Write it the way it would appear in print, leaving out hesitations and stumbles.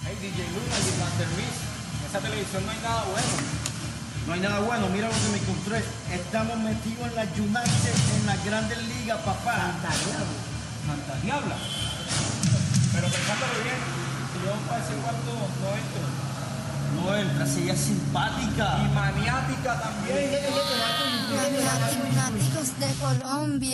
Hey, DJ Luna y Master Reese, en esa televisión no hay nada bueno. No hay nada bueno, mira lo que me encontré. Estamos metidos en la United, en las grandes ligas, papá. Santa Diabla. Pero pensándolo bien, si yo para ese cuarto no entro. No entras, ella es simpática. Y maniática también. Fanáticos de Colombia.